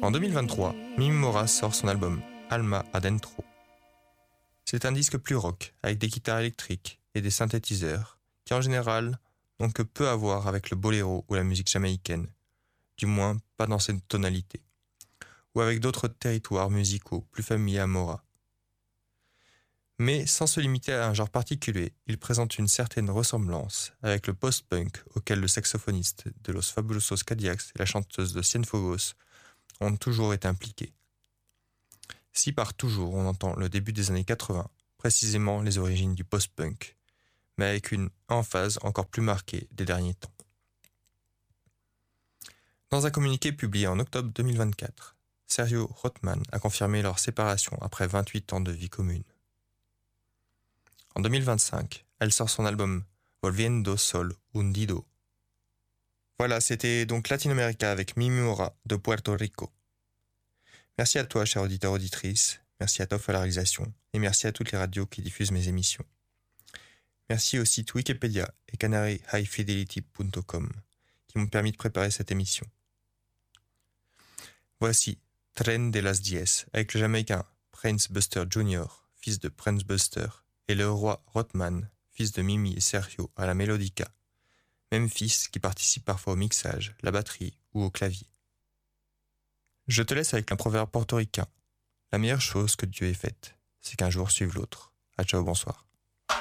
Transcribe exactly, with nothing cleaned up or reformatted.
En deux mille vingt-trois, Mimi Mora sort son album Alma Adentro. C'est un disque plus rock, avec des guitares électriques et des synthétiseurs, qui en général n'ont que peu à voir avec le boléro ou la musique jamaïcaine, du moins pas dans cette tonalité, ou avec d'autres territoires musicaux plus familiers à Mora. Mais sans se limiter à un genre particulier, il présente une certaine ressemblance avec le post-punk auquel le saxophoniste de Los Fabulosos Cadillacs et la chanteuse de Cienfuegos ont toujours été impliqués. Si par toujours on entend le début des années quatre-vingts, précisément les origines du post-punk, mais avec une emphase encore plus marquée des derniers temps. Dans un communiqué publié en octobre deux mille vingt-quatre, Sergio Rothman a confirmé leur séparation après vingt-huit ans de vie commune. En deux mille vingt-cinq, elle sort son album Volviendo Sol Hundido. Voilà, c'était donc Latinoamérica avec Mimi Mora de Puerto Rico. Merci à toi, cher auditeur auditrice, merci à Toff à la réalisation, et merci à toutes les radios qui diffusent mes émissions. Merci au site Wikipédia et canary high fidelity point com qui m'ont permis de préparer cette émission. Voici Tren de las Diez avec le Jamaïcain Prince Buster junior, fils de Prince Buster, et le roi Rothman, fils de Mimi et Sergio à la mélodica, même fils qui participe parfois au mixage, la batterie ou au clavier. Je te laisse avec un proverbe portoricain. La meilleure chose que Dieu ait faite, c'est qu'un jour suive l'autre. À ciao, bonsoir.